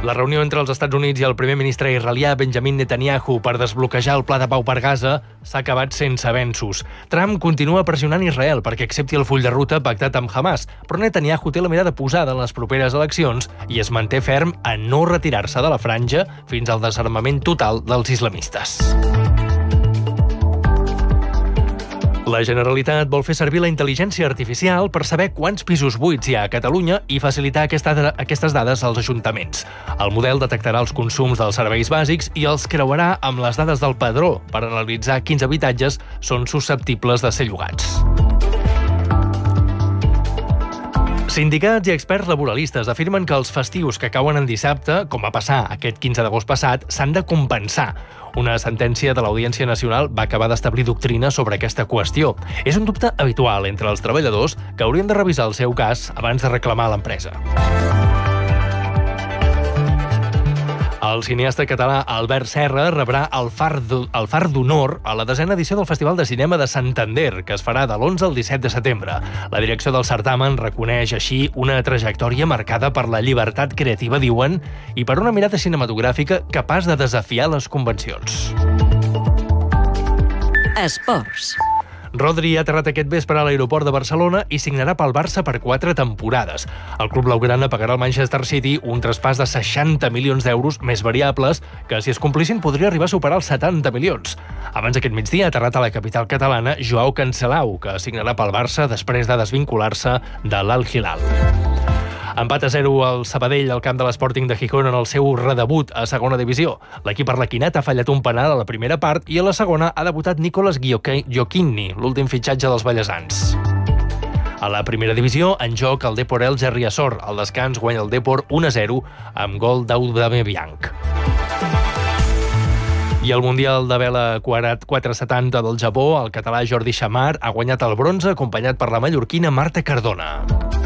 La reunió entre els Estats Units i el primer ministre israelià Benjamin Netanyahu per desbloquejar el pla de pau per Gaza s'ha acabat sense avenços. Trump continua pressionant Israel perquè accepti el full de ruta pactat amb Hamas, però Netanyahu té la mirada posada en les properes eleccions i es manté ferm a no retirar-se de la franja fins al desarmament total dels islamistes. La Generalitat vol fer servir la intel·ligència artificial per saber quants pisos buits hi ha a Catalunya i facilitar aquestes dades als ajuntaments. El model detectarà els consums dels serveis bàsics i els creuarà amb les dades del padró per analitzar quins habitatges són susceptibles de ser llogats. Sindicats i experts laboralistes afirmen que els festius que cauen en dissabte, com va passar aquest 15 d'agost passat, s'han de compensar. Una sentència de l'Audiència Nacional va acabar d'establir doctrina sobre aquesta qüestió. És un dubte habitual entre els treballadors que haurien de revisar el seu cas abans de reclamar a l'empresa. El cineasta català Albert Serra rebrà el Far d'Honor a la 10ª edició del Festival de Cinema de Santander, que es farà de l'11 al 17 de setembre. La direcció del certamen reconeix així una trajectòria marcada per la llibertat creativa, diuen, i per una mirada cinematogràfica capaç de desafiar les convencions. Esports. Rodri ha aterrat aquest vespre a l'aeroport de Barcelona i signarà pel Barça per 4 temporades. El club blaugrana pagarà al Manchester City un traspàs de 60 milions d'euros més variables, que si es complissin podria arribar a superar els 70 milions. Abans d'aquest migdia ha aterrat a la capital catalana Joao Cancelau, que signarà pel Barça després de desvincular-se de l'Al-Hilal. Empat a 0 al Sabadell al camp de l'Sporting de Gijón en el seu redebut a segona divisió. L'equip arlequinat ha fallat un penal a la primera part i a la segona ha debutat Nicolas Gioacchini, l'últim fitxatge dels ballesans. A la primera divisió, en joc el Depor Elche Riazor. Al descans guanya el Depor 1-0 amb gol d'Aubameyang. I al Mundial de Vela 470 del Japó, el català Jordi Chamar ha guanyat el bronze acompanyat per la mallorquina Marta Cardona.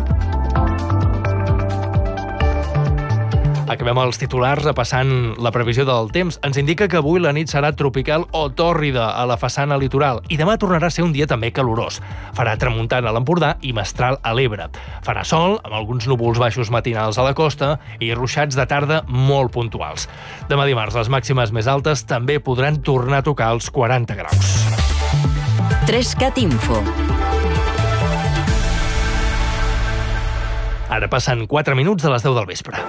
Acabem els titulars repassant la previsió del temps. Ens indica que avui la nit serà tropical o tòrrida a la façana litoral i demà tornarà a ser un dia també calorós. Farà tramuntana a l'Empordà i mestral a l'Ebre. Farà sol, amb alguns núvols baixos matinals a la costa i ruixats de tarda molt puntuals. Demà dimarts les màximes més altes també podran tornar a tocar els 40 graus. 3CAT Info. Ara passen 4 minuts de les 10 del vespre.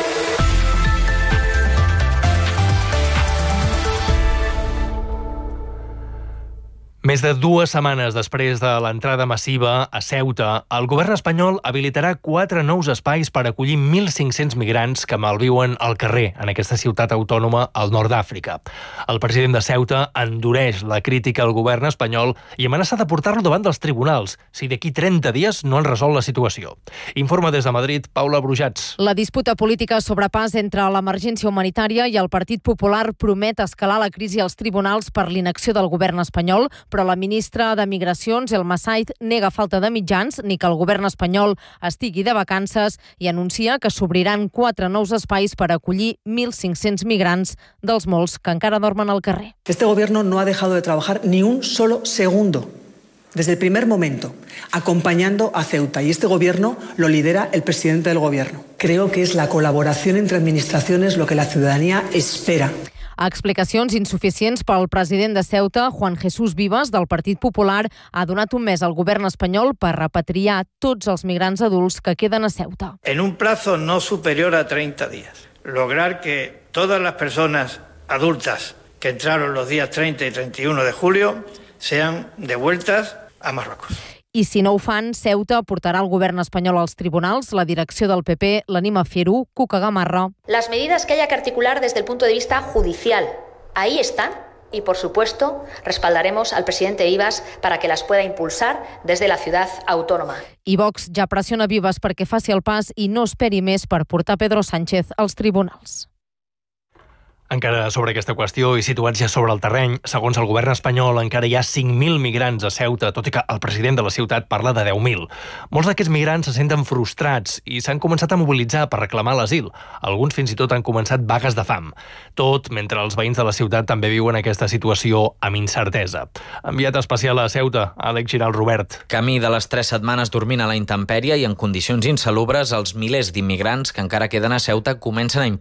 Més de 2 setmanes després de l'entrada massiva a Ceuta, el govern espanyol habilitarà 4 nous espais per acollir 1.500 migrants que malviuen al carrer en aquesta ciutat autònoma al nord d'Àfrica. El president de Ceuta endureix la crítica al govern espanyol i amenaça de portar-lo davant dels tribunals si d'aquí 30 dies no han resolt la situació. Informa des de Madrid, Paula Brujats. La disputa política sobre pas entre l'emergència humanitària i el Partit Popular promet escalar la crisi als tribunals per l'inacció del govern espanyol, però la ministra de Migracions, Elma Said, nega falta de mitjans ni que el govern espanyol estigui de vacances i anuncia que s'obriran 4 nous espais per acollir 1.500 migrants dels molts que encara dormen al carrer. Este gobierno no ha dejado de trabajar ni un solo segundo desde el primer momento, acompañando a Ceuta. Y este gobierno lo lidera el presidente del gobierno. Creo que es la colaboración entre administraciones lo que la ciudadanía espera. A explicacions insuficients pel president de Ceuta, Juan Jesús Vives, del Partit Popular, ha donat un mes al govern espanyol per repatriar tots els migrants adults que queden a Ceuta. En un plazo no superior a 30 días, lograr que todas las personas adultas que entraron los días 30 y 31 de julio sean devueltas a Marruecos. I si no ho fan, Ceuta portarà el govern espanyol als tribunals. La direcció del PP l'anima a fer-ho. Cuca Gamarra. Las medidas que haya que articular desde el punto de vista judicial, ahí están. Y, por supuesto, respaldaremos al presidente Vives para que las pueda impulsar desde la ciudad autónoma. I Vox ja pressiona Vives perquè faci el pas i no esperi més per portar Pedro Sánchez als tribunals. Encara sobre aquesta qüestió i situats ja sobre el terreny, segons el govern espanyol encara hi ha 5.000 migrants a Ceuta, tot i que el president de la ciutat parla de 10.000. Molts d'aquests migrants se senten frustrats i s'han començat a mobilitzar per reclamar l'asil. Alguns fins i tot han començat vagues de fam. Tot mentre els veïns de la ciutat també viuen aquesta situació amb incertesa. Enviat especial a Ceuta, Àlex Giral Robert. Camí de les 3 setmanes dormint a la intempèrie i en condicions insalubres, els milers d'immigrants que encara queden a Ceuta comencen a